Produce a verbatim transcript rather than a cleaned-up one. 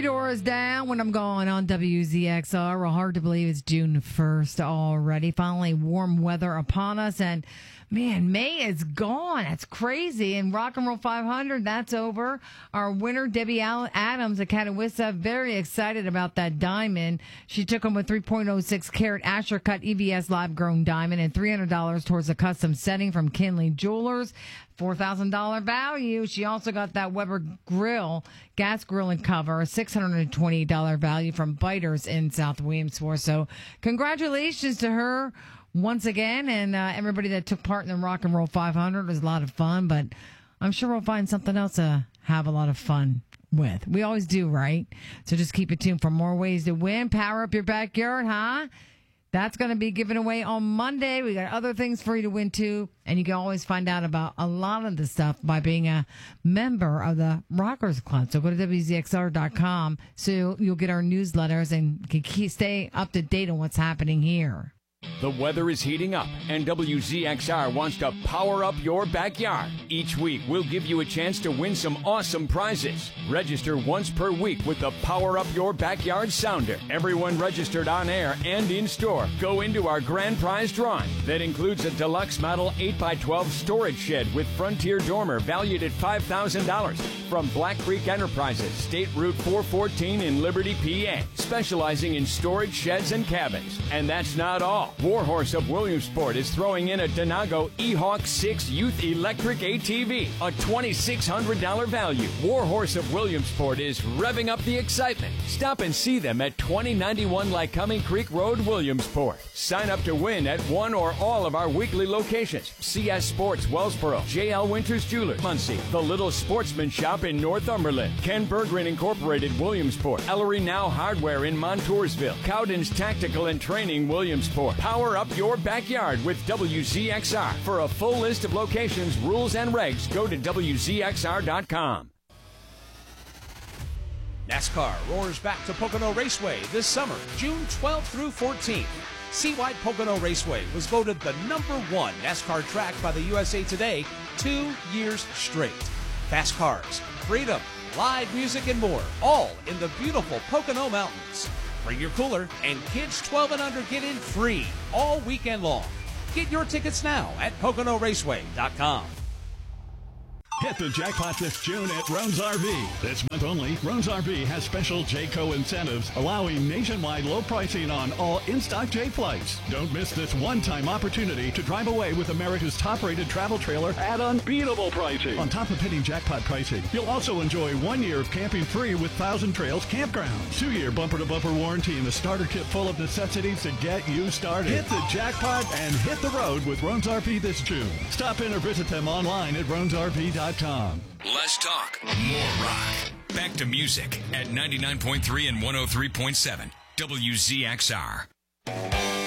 doors down when I'm going on W Z X R. Well, hard to believe it's June first already. Finally, warm weather upon us. And, man, May is gone. That's crazy. And Rock and Roll five hundred, that's over. Our winner, Debbie Adams at Catawissa, very excited about that diamond. She took home a three point oh six carat Asher Cut E V S live grown diamond and three hundred dollars towards a custom setting from Kinley Jewelers. four thousand dollars value. She also got that Weber grill, gas grill and cover, a six hundred twenty dollars value from Biters in South Williamsport. So congratulations to her once again, and uh, everybody that took part in the Rock and Roll five hundred. It was a lot of fun, but I'm sure we'll find something else to have a lot of fun with. We always do, right? So just keep it tuned for more ways to win. Power up your backyard, huh? That's going to be given away on Monday. We got other things for you to win, too. And you can always find out about a lot of the stuff by being a member of the Rockers Club. So go to W Z X R dot com so you'll get our newsletters and can keep, stay up to date on what's happening here. The weather is heating up, and W Z X R wants to power up your backyard. Each week, we'll give you a chance to win some awesome prizes. Register once per week with the Power Up Your Backyard Sounder. Everyone registered on air and in store go into our grand prize drawing. That includes a deluxe model eight by twelve storage shed with Frontier dormer valued at five thousand dollars from Black Creek Enterprises, State Route four fourteen in Liberty, P A, specializing in storage sheds and cabins. And that's not all. Warhorse of Williamsport is throwing in a Denago E-Hawk six Youth Electric A T V, a twenty-six hundred dollars value. Warhorse of Williamsport is revving up the excitement. Stop and see them at twenty ninety-one Lycoming Creek Road, Williamsport. Sign up to win at one or all of our weekly locations. C S Sports, Wellsboro, J L Winters Jewelers, Muncie, The Little Sportsman Shop in Northumberland, Ken Berggren Incorporated, Williamsport, Ellery Now Hardware in Montoursville, Cowden's Tactical and Training, Williamsport. Power up your backyard with W Z X R. For a full list of locations, rules, and regs, go to W Z X R dot com. NASCAR roars back to Pocono Raceway this summer, June twelfth through fourteenth. Seawide Pocono Raceway was voted the number one NASCAR track by the U S A Today two years straight. Fast cars, freedom, live music, and more, all in the beautiful Pocono Mountains. Bring your cooler, and kids twelve and under get in free all weekend long. Get your tickets now at Pocono Raceway dot com. Hit the jackpot this June at Roan's R V. This month only, Roan's R V has special Jayco incentives, allowing nationwide low pricing on all in-stock J flights. Don't miss this one-time opportunity to drive away with America's top-rated travel trailer at unbeatable pricing. On top of hitting jackpot pricing, you'll also enjoy one year of camping free with Thousand Trails Campgrounds, two-year bumper-to-bumper warranty, and a starter kit full of necessities to get you started. Hit the jackpot and hit the road with Roan's R V this June. Stop in or visit them online at Roan's R V dot com. Less talk, more rock. Back to music at ninety-nine point three and one oh three point seven W Z X R.